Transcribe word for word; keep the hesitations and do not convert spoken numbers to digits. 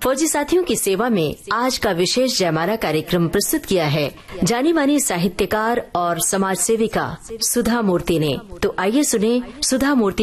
फौजी साथियों की सेवा में आज का विशेष जयमाला कार्यक्रम प्रस्तुत किया है जानी मानी साहित्यकार और समाज सेविका सुधा मूर्ति ने। तो आइए सुने सुधा मूर्ति